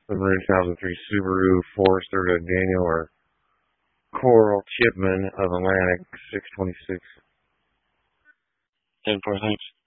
The Maroon 2003 Subaru Forester to Daniel or Coral Chipman of Atlantic 626. 10-4, thanks.